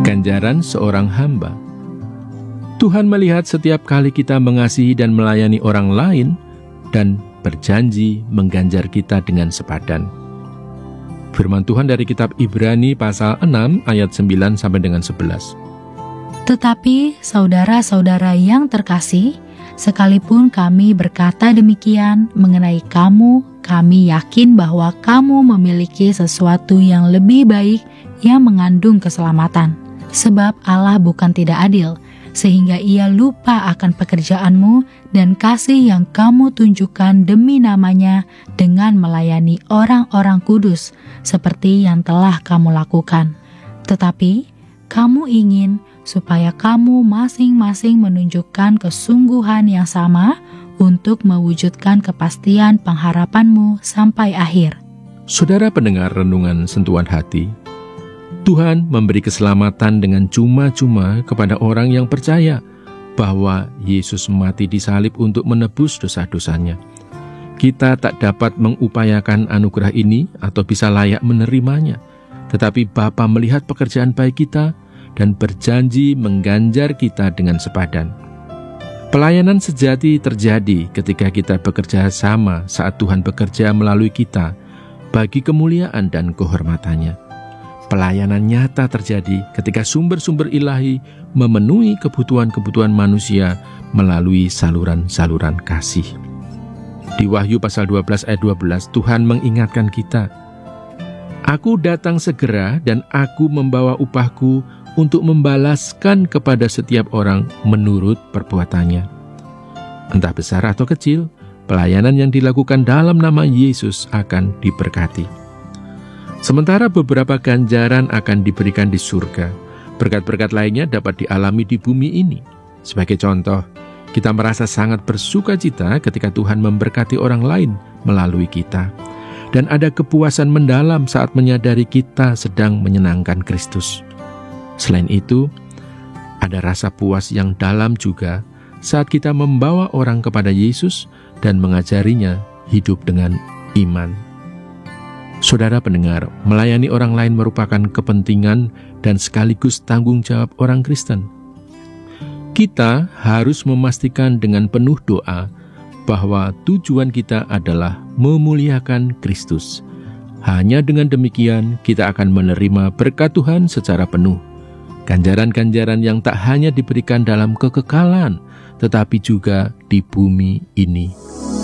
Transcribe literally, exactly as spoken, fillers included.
Ganjaran seorang hamba. Tuhan melihat setiap kali kita mengasihi dan melayani orang lain dan berjanji mengganjar kita dengan sepadan. Firman Tuhan dari kitab Ibrani pasal enam ayat sembilan sampai dengan sebelas. Tetapi saudara-saudara yang terkasih, sekalipun kami berkata demikian mengenai kamu, kami yakin bahwa kamu memiliki sesuatu yang lebih baik yang mengandung keselamatan. Sebab Allah bukan tidak adil, sehingga Ia lupa akan pekerjaanmu dan kasih yang kamu tunjukkan demi namanya dengan melayani orang-orang kudus, seperti yang telah kamu lakukan. Tetapi kamu ingin supaya kamu masing-masing menunjukkan kesungguhan yang sama untuk mewujudkan kepastian pengharapanmu sampai akhir. Saudara pendengar renungan sentuhan hati, Tuhan memberi keselamatan dengan cuma-cuma kepada orang yang percaya bahwa Yesus mati di salib untuk menebus dosa-dosanya. Kita tak dapat mengupayakan anugerah ini atau bisa layak menerimanya, tetapi Bapa melihat pekerjaan baik kita dan berjanji mengganjar kita dengan sepadan. Pelayanan sejati terjadi ketika kita bekerja sama saat Tuhan bekerja melalui kita bagi kemuliaan dan kehormatannya. Pelayanan nyata terjadi ketika sumber-sumber ilahi memenuhi kebutuhan-kebutuhan manusia melalui saluran-saluran kasih. Di Wahyu pasal dua belas ayat dua belas, Tuhan mengingatkan kita, "Aku datang segera dan aku membawa upahku untuk membalaskan kepada setiap orang menurut perbuatannya." Entah besar atau kecil, pelayanan yang dilakukan dalam nama Yesus akan diberkati. Sementara beberapa ganjaran akan diberikan di surga, berkat-berkat lainnya dapat dialami di bumi ini. Sebagai contoh, kita merasa sangat bersuka cita ketika Tuhan memberkati orang lain melalui kita. Dan ada kepuasan mendalam saat menyadari kita sedang menyenangkan Kristus. Selain itu, ada rasa puas yang dalam juga saat kita membawa orang kepada Yesus dan mengajarinya hidup dengan iman. Saudara pendengar, melayani orang lain merupakan kepentingan dan sekaligus tanggung jawab orang Kristen. Kita harus memastikan dengan penuh doa bahwa tujuan kita adalah memuliakan Kristus. Hanya dengan demikian kita akan menerima berkat Tuhan secara penuh. Ganjaran-ganjaran yang tak hanya diberikan dalam kekekalan, tetapi juga di bumi ini.